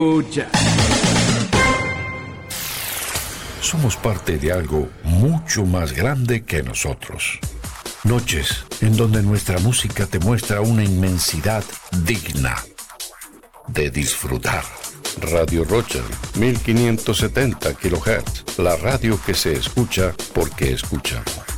Escucha. Somos parte de algo mucho más grande que nosotros. Noches en donde nuestra música te muestra una inmensidad digna de disfrutar. Radio Rocha, 1570 kHz, la radio que se escucha porque escucha.